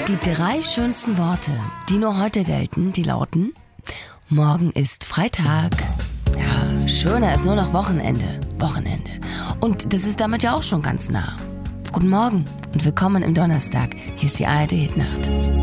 Die 3 schönsten Worte, die nur heute gelten, die lauten: Morgen ist Freitag. Ja, schöner ist nur noch Wochenende. Und das ist damit ja auch schon ganz nah. Guten Morgen und willkommen im Donnerstag. Hier ist die ARD Hitnacht.